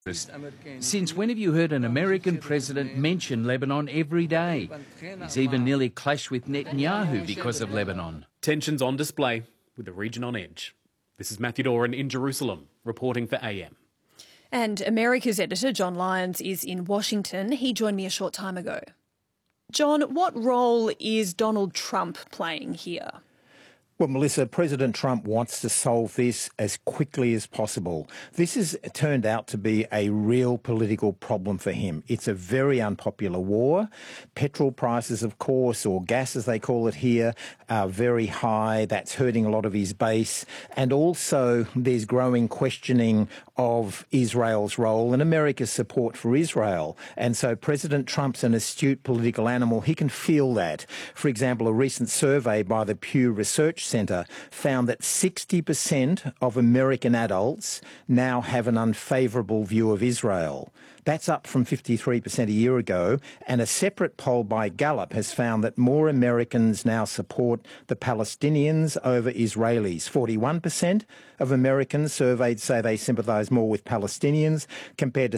Since when have you heard an American president mention Lebanon every day? He's even nearly clashed with Netanyahu because of Lebanon. Tensions on display with the region on edge. This is Matthew Doran in Jerusalem, reporting for AM. And America's editor, John Lyons, is in Washington. He joined me a short time ago. John, what role is Donald Trump playing here? Well, Melissa, President Trump wants to solve this as quickly as possible. This has turned out to be a real political problem for him. It's a very unpopular war. Petrol prices, of course, or gas as they call it here, are very high. That's hurting a lot of his base. And also there's growing questioning of Israel's role and America's support for Israel. And so President Trump's an astute political animal. He can feel that. For example, a recent survey by the Pew Research Center found that 60% of American adults now have an unfavourable view of Israel. That's up from 53% a year ago, and a separate poll by Gallup has found that more Americans now support the Palestinians over Israelis. 41% of Americans surveyed say they sympathise more with Palestinians compared to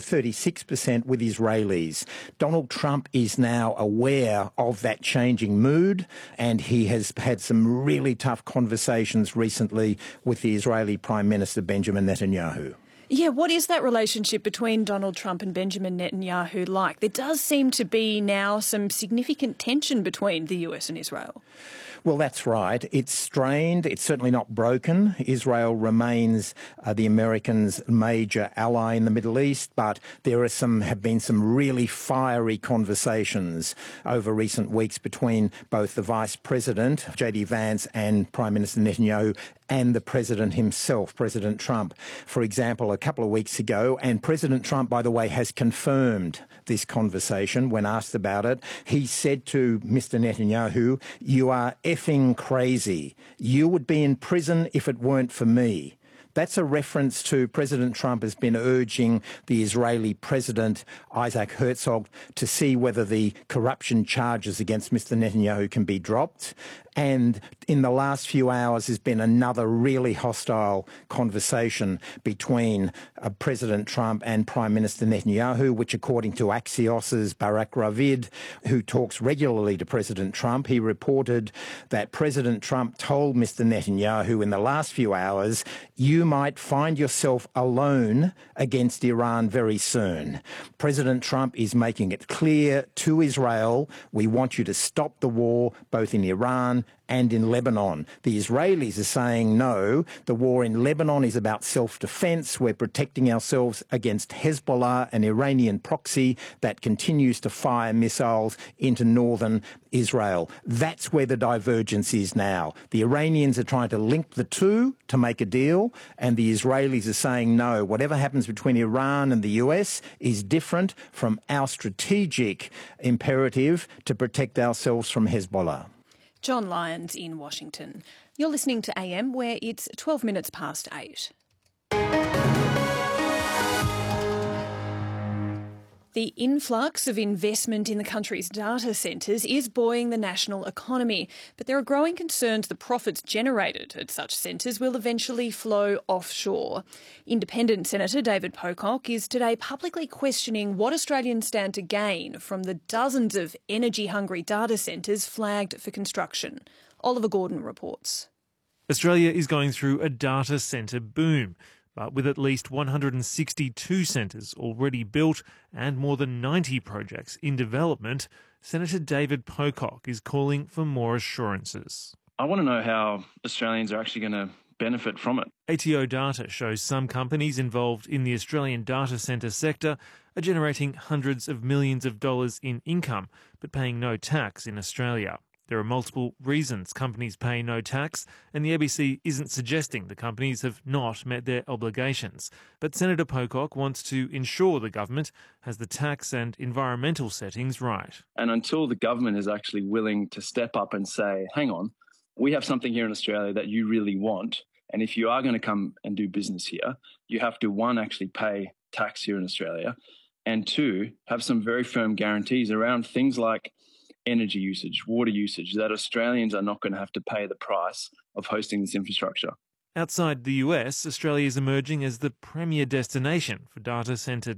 36% with Israelis. Donald Trump is now aware of that changing mood, and he has had some really tough conversations recently with the Israeli Prime Minister Benjamin Netanyahu. Yeah, what is that relationship between Donald Trump and Benjamin Netanyahu like? There does seem to be now some significant tension between the US and Israel. Well, that's right. It's strained. It's certainly not broken. Israel remains the Americans' major ally in the Middle East, but there have been some really fiery conversations over recent weeks between both the Vice President, J.D. Vance, and Prime Minister Netanyahu, and the President himself, President Trump. For example, a couple of weeks ago, and President Trump, by the way, has confirmed this conversation when asked about it. He said to Mr. Netanyahu, "You are effing crazy. You would be in prison if it weren't for me." That's a reference to President Trump has been urging the Israeli President, Isaac Herzog, to see whether the corruption charges against Mr. Netanyahu can be dropped. And in the last few hours, there's been another really hostile conversation between President Trump and Prime Minister Netanyahu, which, according to Axios's Barak Ravid, who talks regularly to President Trump, he reported that President Trump told Mr. Netanyahu in the last few hours, "You might find yourself alone against Iran very soon." President Trump is making it clear to Israel, we want you to stop the war, both in Iran and in Lebanon. The Israelis are saying, no, the war in Lebanon is about self-defense. We're protecting ourselves against Hezbollah, an Iranian proxy that continues to fire missiles into northern Israel. That's where the divergence is now. The Iranians are trying to link the two to make a deal, and the Israelis are saying, no, whatever happens between Iran and the US is different from our strategic imperative to protect ourselves from Hezbollah. John Lyons in Washington. You're listening to AM, where it's 12 minutes past 8. The influx of investment in the country's data centres is buoying the national economy, but there are growing concerns the profits generated at such centres will eventually flow offshore. Independent Senator David Pocock is today publicly questioning what Australians stand to gain from the dozens of energy-hungry data centres flagged for construction. Oliver Gordon reports. Australia is going through a data centre boom, but with at least 162 centres already built and more than 90 projects in development, Senator David Pocock is calling for more assurances. I want to know how Australians are actually going to benefit from it. ATO data shows some companies involved in the Australian data centre sector are generating hundreds of millions of dollars in income, but paying no tax in Australia. There are multiple reasons companies pay no tax, and the ABC isn't suggesting the companies have not met their obligations. But Senator Pocock wants to ensure the government has the tax and environmental settings right. And until the government is actually willing to step up and say, hang on, we have something here in Australia that you really want, and if you are going to come and do business here, you have to, one, actually pay tax here in Australia, and two, have some very firm guarantees around things like energy usage, water usage, that Australians are not going to have to pay the price of hosting this infrastructure. Outside the US, Australia is emerging as the premier destination for data centre